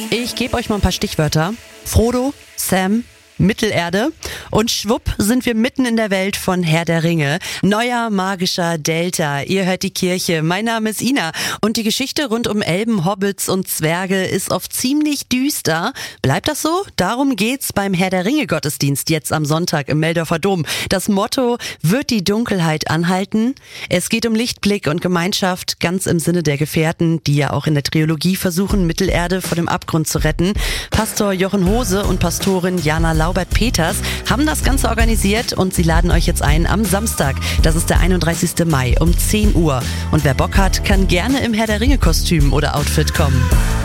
Ich gebe euch mal ein paar Stichwörter. Frodo, Sam, Mittelerde und schwupp sind wir mitten in der Welt von Herr der Ringe. Neuer magischer Delta. Ihr hört die Kirche. Mein Name ist Ina und die Geschichte rund um Elben, Hobbits und Zwerge ist oft ziemlich düster. Bleibt das so? Darum geht's beim Herr der Ringe Gottesdienst jetzt am Sonntag im Meldorfer Dom. Das Motto: Wird die Dunkelheit anhalten? Es geht um Lichtblick und Gemeinschaft, ganz im Sinne der Gefährten, die ja auch in der Trilogie versuchen, Mittelerde vor dem Abgrund zu retten. Pastor Jochen Hose und Pastorin Jana Laubert-Peters haben das Ganze organisiert und sie laden euch jetzt ein am Samstag. Das ist der 31. Mai um 10 Uhr. Und wer Bock hat, kann gerne im Herr der Ringe Kostüm oder Outfit kommen.